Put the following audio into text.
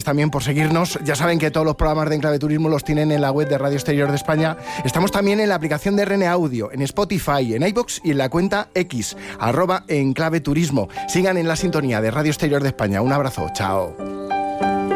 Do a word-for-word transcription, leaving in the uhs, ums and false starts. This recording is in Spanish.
también por seguirnos. Ya saben que todos los programas de Enclave Turismo los tienen en la web de Radio Exterior de España. Estamos también en la aplicación de R N Audio, en Spotify, en iVoox y en la cuenta X, arroba Enclave Turismo. Sigan en la sintonía de Radio Exterior de España. Un abrazo, chao.